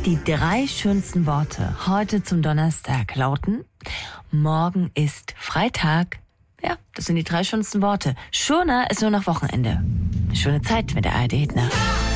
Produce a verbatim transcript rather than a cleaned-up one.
Die drei schönsten Worte heute zum Donnerstag lauten: Morgen ist Freitag. Ja, das sind die drei schönsten Worte. Schöner ist nur noch Wochenende. Schöne Zeit mit der A R D Hit Nacht.